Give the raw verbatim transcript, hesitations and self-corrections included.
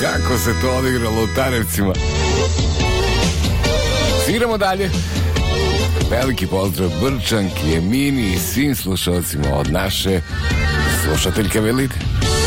Kako se to odigralo u Tarevcima. Sviramo dalje. Veliki pozdrav Brčanki, Emini i svim slušalcima od naše slušateljke Velite.